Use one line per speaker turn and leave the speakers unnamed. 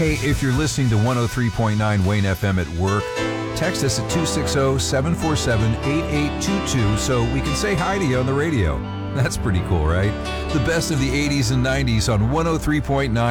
Hey, if you're listening to 103.9 Wayne FM at work, text us at 260-747-8822 so we can say hi to you on the radio. That's pretty cool, right? The best of the 80s and 90s on 103.9